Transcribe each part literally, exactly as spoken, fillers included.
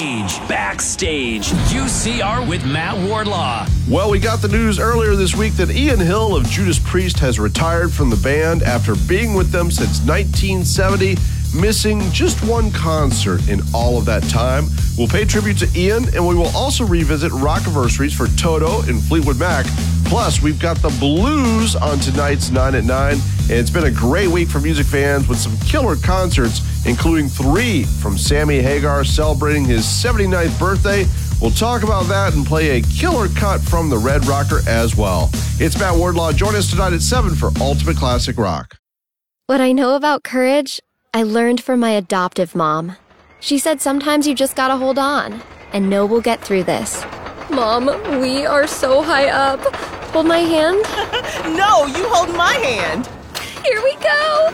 Backstage, U C R with Matt Wardlaw. Well, we got the news earlier this week that Ian Hill of Judas Priest has retired from the band after being with them since nineteen seventy, missing just one concert in all of that time. We'll pay tribute to Ian, and we will also revisit Rockiversaries for Toto and Fleetwood Mac. Plus, we've got the blues on tonight's nine at nine, and it's been a great week for music fans with some killer concerts, including three from Sammy Hagar celebrating his seventy-ninth birthday. We'll talk about that and play a killer cut from the Red Rocker as well. It's Matt Wardlaw. Join us tonight at seven for Ultimate Classic Rock. What I know about courage, I learned from my adoptive mom. She said sometimes you just gotta hold on and know we'll get through this. Mom, we are so high up. Hold my hand. No, you hold my hand. Here we go.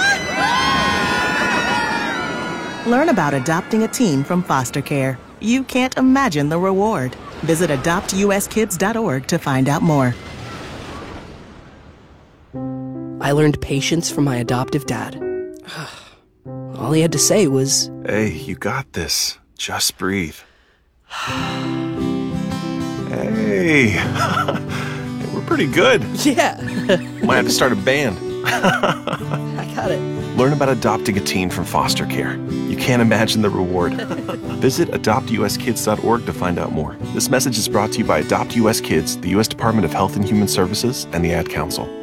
Learn about adopting a teen from foster care. You can't imagine the reward. Visit adopt u s kids dot org to find out more. I learned patience from my adoptive dad. All he had to say was, "Hey, you got this. Just breathe." Hey, we're pretty good. Yeah. Might have to start a band. I got it. Learn about adopting a teen from foster care. You can't imagine the reward. Visit adopt u s kids dot org to find out more. This message is brought to you by Adopt U S Kids, the U S Department of Health and Human Services, and the Ad Council.